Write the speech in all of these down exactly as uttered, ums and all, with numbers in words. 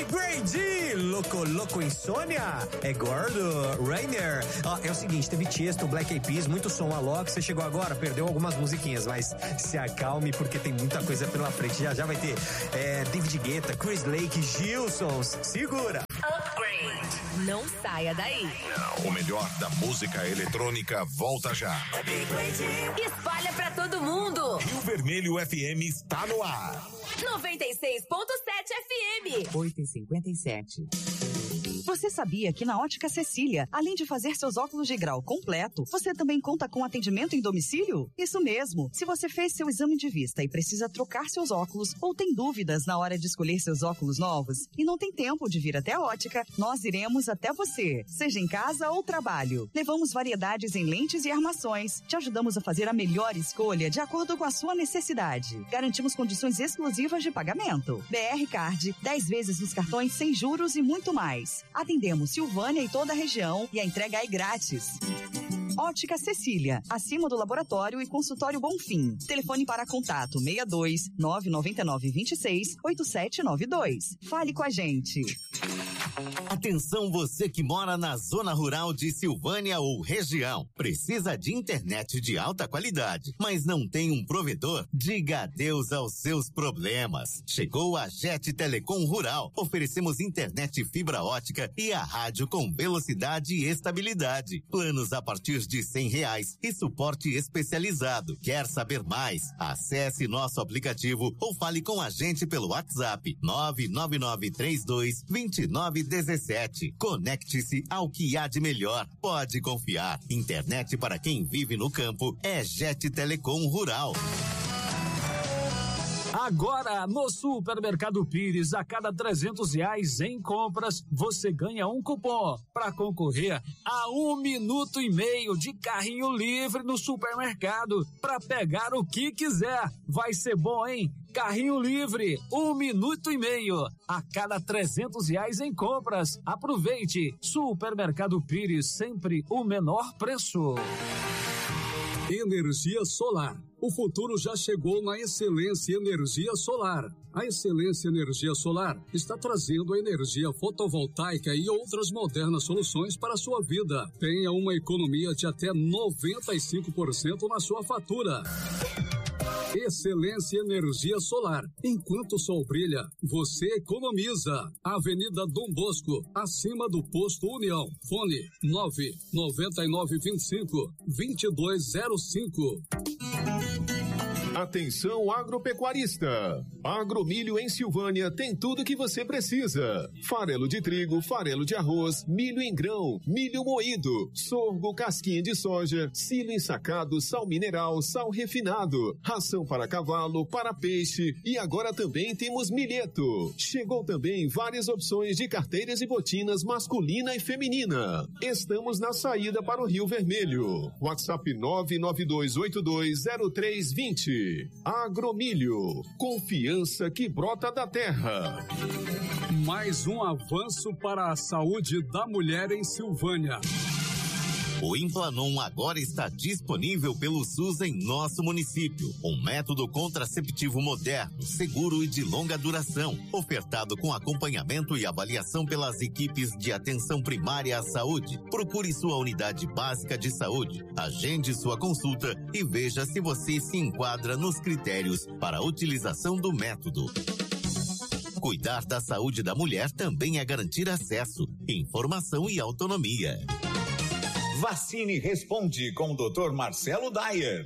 Upgrade! Louco, louco, insônia? É gordo, Rainer. Ó, é o seguinte, teve Tiesto, Black Eyed Peas, muito som, Alok, você chegou agora, perdeu algumas musiquinhas, mas se acalme porque tem muita coisa pela frente. Já já vai ter é, David Guetta, Chris Lake, Gilsons. Segura! Upgrade. Não saia daí. O melhor da música eletrônica volta já. Espalha pra todo mundo. Rio Vermelho F M está no ar. noventa e seis ponto sete F M. oito e cinquenta e sete. Você sabia que na Ótica Cecília, além de fazer seus óculos de grau completo, você também conta com atendimento em domicílio? Isso mesmo! Se você fez seu exame de vista e precisa trocar seus óculos ou tem dúvidas na hora de escolher seus óculos novos e não tem tempo de vir até a Ótica, nós iremos até você, seja em casa ou trabalho. Levamos variedades em lentes e armações. Te ajudamos a fazer a melhor escolha de acordo com a sua necessidade. Garantimos condições exclusivas de pagamento. B R Card, dez vezes nos cartões sem juros e muito mais. Atendemos Silvânia e toda a região e a entrega é grátis. Ótica Cecília, acima do laboratório e consultório Bonfim. Telefone para contato seis dois nove nove nove dois seis oito sete nove dois. Fale com a gente. Atenção você que mora na zona rural de Silvânia ou região. Precisa de internet de alta qualidade, mas não tem um provedor? Diga adeus aos seus problemas. Chegou a Jet Telecom Rural. Oferecemos internet fibra ótica e a rádio com velocidade e estabilidade. Planos a partir de cem reais e suporte especializado. Quer saber mais? Acesse nosso aplicativo ou fale com a gente pelo WhatsApp nove nove nove três dois dois nove um sete. Conecte-se ao que há de melhor. Pode confiar. Internet para quem vive no campo é Jet Telecom Rural. Agora, no Supermercado Pires, a cada trezentos reais em compras, você ganha um cupom para concorrer a um minuto e meio de carrinho livre no supermercado para pegar o que quiser. Vai ser bom, hein? Carrinho livre, um minuto e meio a cada trezentos reais em compras. Aproveite. Supermercado Pires, sempre o menor preço. Energia solar. O futuro já chegou na Excelência Energia Solar. A Excelência Energia Solar está trazendo a energia fotovoltaica e outras modernas soluções para a sua vida. Tenha uma economia de até noventa e cinco por cento na sua fatura. Excelência Energia Solar. Enquanto o sol brilha, você economiza. Avenida Dom Bosco, acima do Posto União. Fone nove nove nove dois cinco dois dois zero cinco. Atenção agropecuarista! Agromilho em Silvânia tem tudo que você precisa. Farelo de trigo, farelo de arroz, milho em grão, milho moído, sorgo, casquinha de soja, silo ensacado, sal mineral, sal refinado, ração para cavalo, para peixe e agora também temos milheto. Chegou também várias opções de carteiras e botinas masculina e feminina. Estamos na saída para o Rio Vermelho. WhatsApp nove nove dois oito dois zero três dois zero. Agromilho, confiança que brota da terra. Mais um avanço para a saúde da mulher em Silvânia. O Implanon agora está disponível pelo SUS em nosso município. Um método contraceptivo moderno, seguro e de longa duração, ofertado com acompanhamento e avaliação pelas equipes de atenção primária à saúde. Procure sua unidade básica de saúde, agende sua consulta e veja se você se enquadra nos critérios para a utilização do método. Cuidar da saúde da mulher também é garantir acesso, informação e autonomia. Vacine Responde com o doutor Marcelo Dyer.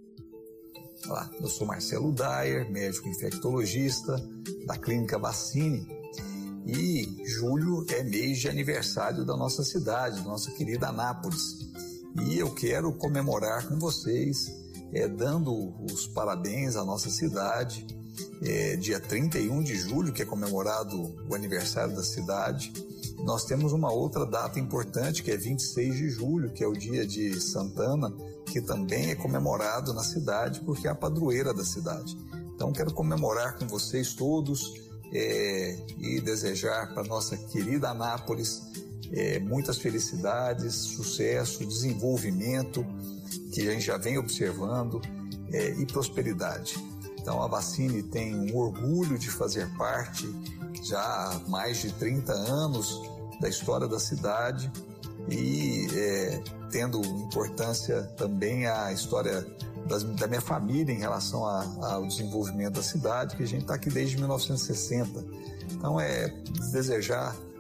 Olá, eu sou Marcelo Dyer, médico infectologista da Clínica Vacine. E julho é mês de aniversário da nossa cidade, da nossa querida Anápolis. E eu quero comemorar com vocês, é, dando os parabéns à nossa cidade. É, dia trinta e um de julho, que é comemorado o aniversário da cidade. Nós temos uma outra data importante, que é vinte e seis de julho, que é o dia de Santana, que também é comemorado na cidade, porque é a padroeira da cidade. Então, quero comemorar com vocês todos é, e desejar para nossa querida Anápolis é, muitas felicidades, sucesso, desenvolvimento, que a gente já vem observando, é, e prosperidade. Então a Vassini tem um orgulho de fazer parte já há mais de trinta anos da história da cidade e é, tendo importância também a história das, da minha família em relação a, ao desenvolvimento da cidade, que a gente está aqui desde mil novecentos e sessenta. Então é desejar